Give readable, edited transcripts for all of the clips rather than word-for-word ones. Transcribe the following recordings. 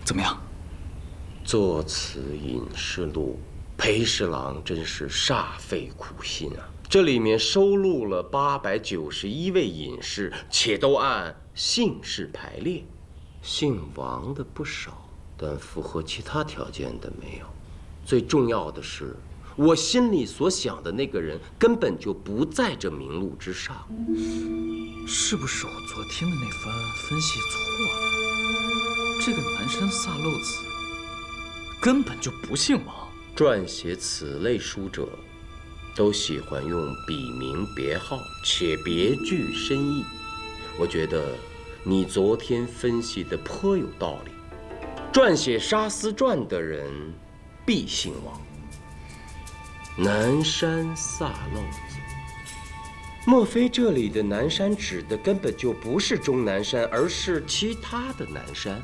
怎么样？ 作此隐士录，裴侍郎真是煞费苦心啊！这里面收录了891位隐士，且都按姓氏排列，姓王的不少，但符合其他条件的没有。最重要的是，我心里所想的那个人根本就不在这名录之上。 是不是我昨天的那番分析错了？这个南山萨漏子根本就不姓王。 撰写此类书者，都喜欢用笔名别号，且别具深意。我觉得你昨天分析的颇有道理。撰写《沙思传》的人必姓王。南山萨漏子，莫非这里的南山指的根本就不是终南山，而是其他的南山？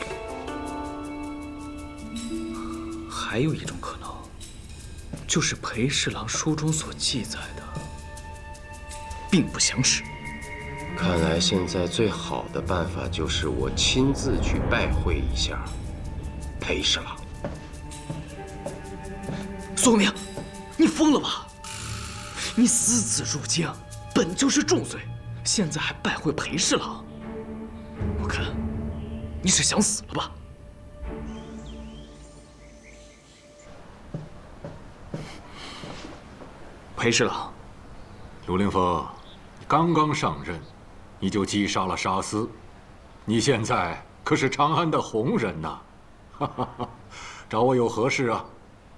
还有一种可能，就是裴侍郎书中所记载的并不详实。 看来现在最好的办法就是我亲自去拜会一下裴侍郎。 苏明，你疯了吧？你私自入京，本就是重罪，现在还拜会裴侍郎，我看你是想死了吧？裴侍郎， 卢凌风，刚刚上任，你就击杀了沙司，你现在可是长安的红人呐！哈哈哈，找我有何事啊？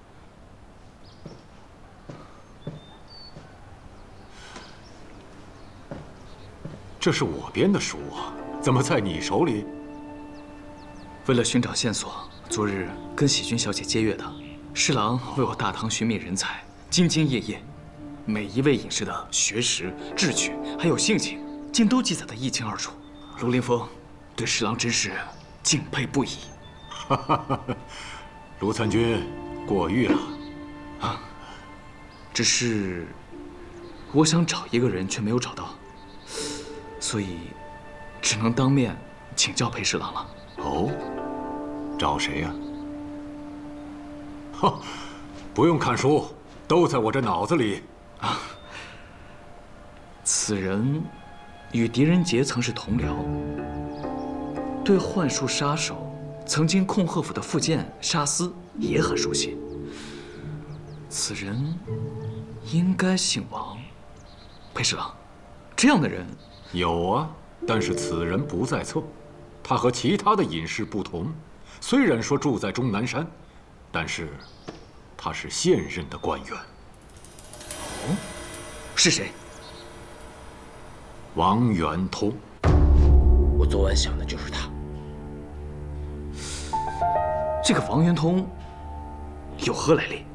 这是我编的书啊，怎么在你手里？ 为了寻找线索，昨日跟喜君小姐接阅的。侍郎为我大唐寻觅人才，兢兢业业。每一位隐士的学识、志趣，还有性情，竟都记载得一清二楚。卢凌风对侍郎真是敬佩不已。 卢参军过誉了。 啊，只是我想找一个人，却没有找到，所以只能当面请教裴侍郎了。 哦，找谁呀？哈，不用看书，都在我这脑子里。 啊，此人与狄仁杰曾是同僚，对幻术杀手曾经控贺府的副监沙司也很熟悉。此人应该姓王。裴侍郎，这样的人有啊，但是此人不在册。他和其他的隐士不同，虽然说住在终南山，但是他是现任的官员。 哦，是谁？ 王元通。 我昨晚想的就是他。 这个王元通有何来历？